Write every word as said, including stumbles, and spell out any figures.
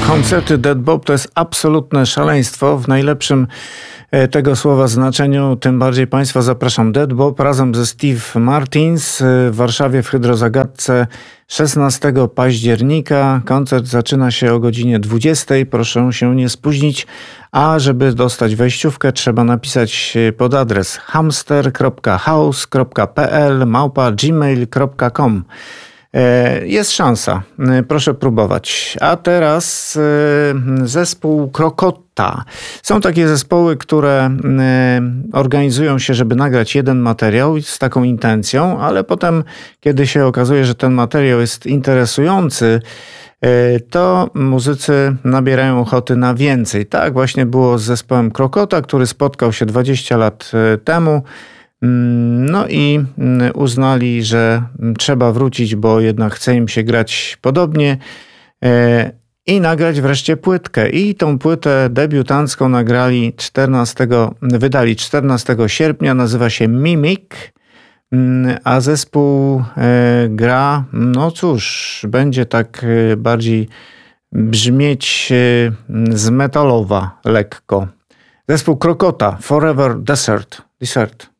Koncerty Dead Bob to jest absolutne szaleństwo w najlepszym tego słowa znaczeniu. Tym bardziej Państwa zapraszam. Dead Bob razem ze Steve Martins w Warszawie w Hydrozagadce szesnastego października. Koncert zaczyna się o godzinie dwudziestej. Proszę się nie spóźnić. A żeby dostać wejściówkę, trzeba napisać pod adres hamster kropka house kropka pl małpa gmail kropka com. Jest szansa. Proszę próbować. A teraz zespół Krokota. Są takie zespoły, które organizują się, żeby nagrać jeden materiał z taką intencją, ale potem, kiedy się okazuje, że ten materiał jest interesujący, to muzycy nabierają ochoty na więcej. Tak właśnie było z zespołem Krokota, który spotkał się dwadzieścia lat temu. No i uznali, że trzeba wrócić, bo jednak chce im się grać podobnie i nagrać wreszcie płytkę. I tą płytę debiutancką nagrali czternastego, wydali czternastego sierpnia, nazywa się Mimic, a zespół gra, no cóż, będzie tak bardziej brzmieć z metalowa lekko. Zespół Krokota, Forever Desert. Desert.